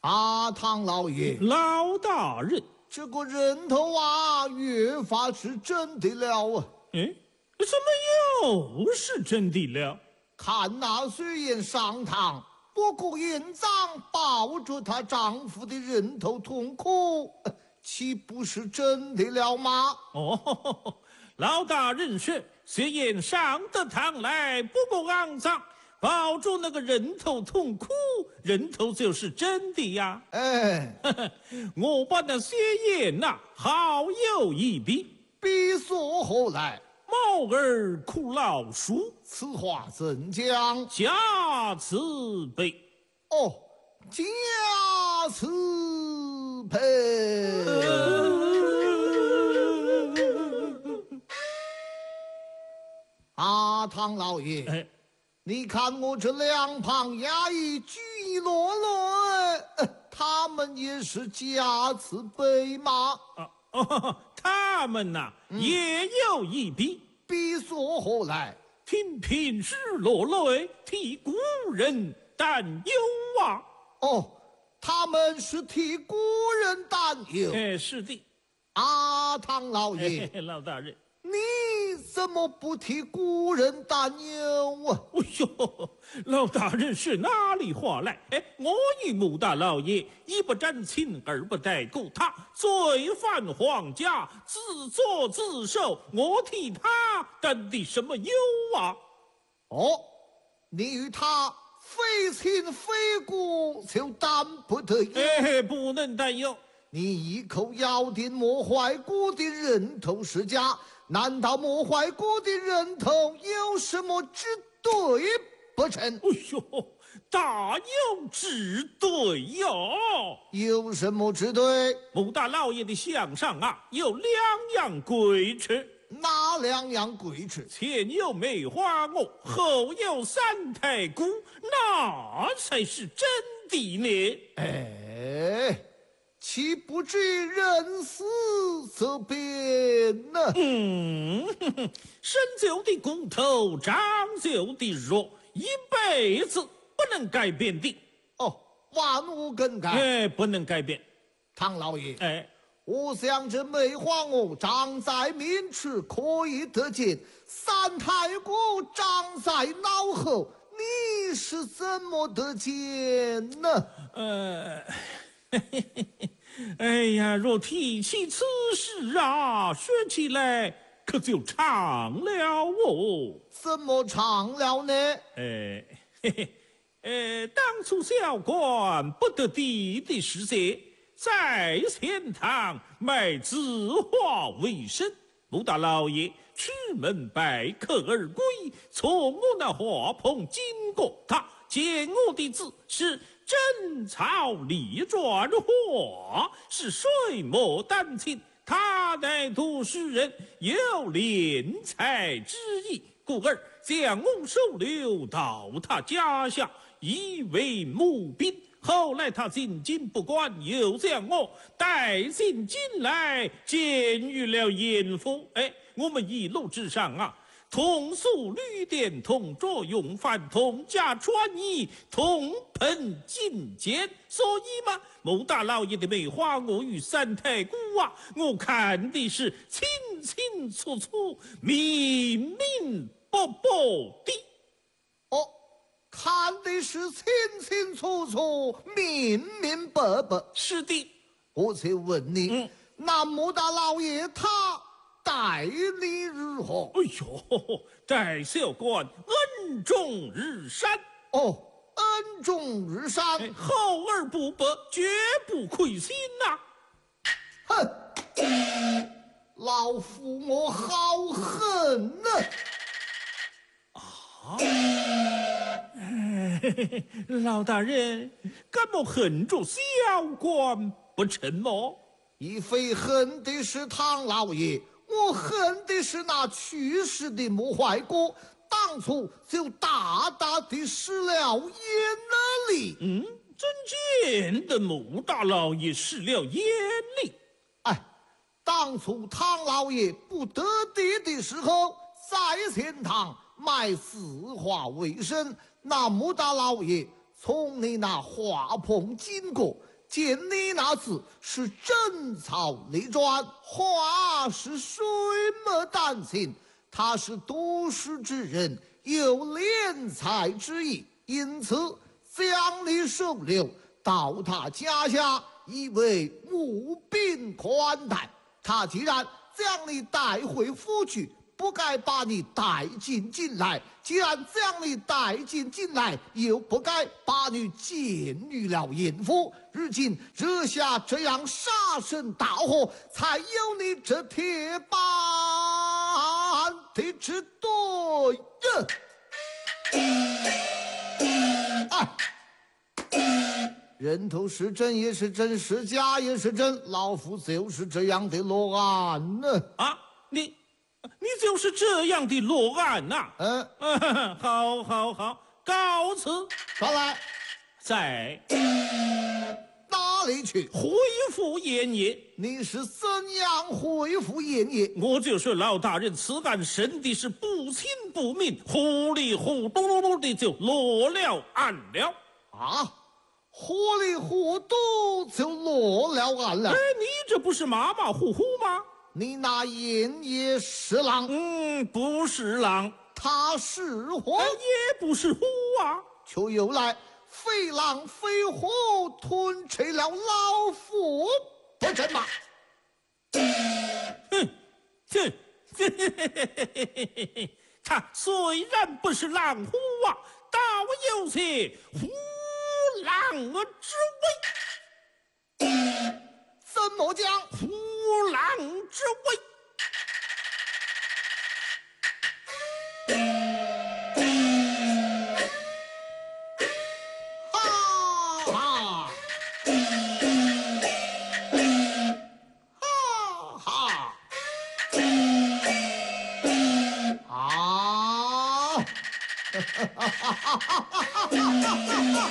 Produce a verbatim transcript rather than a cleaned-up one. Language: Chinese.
啊，唐老爷， 老大人， 这个人头啊，越发是真的了啊！ 哎，怎么又是真的了？ 看那水燕上堂，不顾院长抱着她丈夫的人头痛哭，岂不是真的了吗？ 哦，老大人说，虽然上得堂来，不过肮脏，抱住那个人头痛哭，人头就是真的呀。 哎， 我把那薛燕呐，好有一比， 比说何来？ 猫儿哭老鼠， 此话怎讲？ 加慈悲。 哦，加慈悲。啊，唐老爷， 哎， 你看我这两旁衙役举一落落，呃他们也是加慈悲吗？ 啊哦，他们呐、 嗯也有一比， 比说何来？ 听平时落泪，替故人担忧啊。 哦，他们是替故人担忧。 哎，是的。 啊，唐老爷， 哎，老大人， 你怎么不替故人担忧啊？ 哎呦，老大人是哪里话来？哎，我与穆大老爷一不沾亲，二不带故，他罪犯皇家，自作自受，我替他担的什么忧啊？ 哦，你与他非亲非故，就担不得忧。 哎，不能担忧。 你一口咬定莫怀古的人头是假，难道莫怀古的人头有什么之对不成？ 哎呦，大有之对哟！ 有什么之对？ 穆大老爷的项上啊，有两样贵吃， 哪两样贵吃？ 前有梅花鹅，后有三太菇，那才是真的呢。 哎，岂不知人死则变呢？ 嗯，哼哼生就的骨头，长就的肉，一辈子不能改变的。 哦，万物更改。 哎，不能改变。 唐老爷， 哎， 我想这梅花鹅长在面齿可以得见，三太骨长在脑后，你是怎么得见呢？ 呃，嘿嘿嘿嘿哎呀，若提起此事啊，说起来可就长了哦。 怎么长了呢？ 哎，嘿嘿，呃，当初小官不得地的时节，在钱塘卖字画为生。穆大老爷出门拜客而归，从我那画棚经过，他见我的字是真草隶篆画，是水墨丹青，他乃读诗人，有敛财之意，故而将我收留到他家下，以为募兵。后来他进京不管，又将我带进京来，监狱了严府。哎，我们一路之上啊，同宿旅店，同着用饭，同家穿衣，同盆进谏。所以嘛，穆大老爷的梅花鹅与三太菇啊，我看的是清清楚楚、明明白白的。 哦，看的是清清楚楚、明明白白。 是的。 我且问你， 嗯那穆大老爷他待你如何？ 哎呦，待小官恩重日山， 哦，恩重日山。 哎厚而不薄，绝不亏心呐、 哼，老夫我好恨呐、 哎老大人，敢莫恨着小官不成么？ 亦非恨的是唐老爷，我恨的是那去世的穆怀国，当初就大大的失了眼了力。 嗯，真见得穆大老爷失了眼力。 哎，当初唐老爷不得地的时候，在钱塘卖字画为生，那穆大老爷从你那画棚经过， 见你那字是真草隶篆，话是水墨丹青，他是读书之人，有敛财之意，因此将你收留到他家下，以为募兵款待。他既然将你带回府去，不该把你带进京来；既然将你带进京来，又不该把你监于了阴府。如今惹下这样杀身大祸，才有你这铁板的之对呀！哎，人头是真也是真，是假也是真，老夫就是这样的落案呢。 啊，你。你就是这样的落案呐、啊？ 嗯， 嗯，好，好，好，告辞。 传来， 在哪里去？ 回复阎爷。 你是怎样回复阎爷？ 我就是老大人此案审的是不清不明，糊里糊涂的就落了案了。 啊，糊里糊涂就落了案了？ 哎，你这不是马马虎虎吗？ 你那阎爷是狼？ 嗯，不是狼， 他是虎， 也不是虎啊， 却又来非狼非虎吞吃了老夫，不真吗？ 哼，哼，他虽然不是狼虎啊，倒有些虎狼之威。 怎么讲？ 虎狼之威。 哈哈，哈哈，啊！